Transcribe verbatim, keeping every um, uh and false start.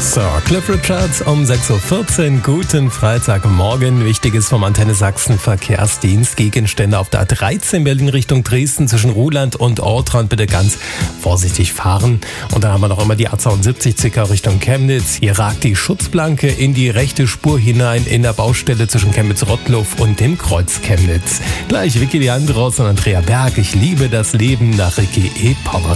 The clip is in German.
So, Cliff Richards um sechs Uhr vierzehn. Guten Freitagmorgen. Wichtiges vom Antenne Sachsen Verkehrsdienst. Gegenstände auf der A dreizehn Berlin Richtung Dresden zwischen Ruhland und Ortrand. Bitte ganz vorsichtig fahren. Und dann haben wir noch immer die A zweiundsiebzig Zickau Richtung Chemnitz. Hier ragt die Schutzplanke in die rechte Spur hinein in der Baustelle zwischen Chemnitz-Rottluff und dem Kreuz Chemnitz. Gleich Vicky Leandros und Andrea Berg. Ich liebe das Leben nach Ricky E. Poveri.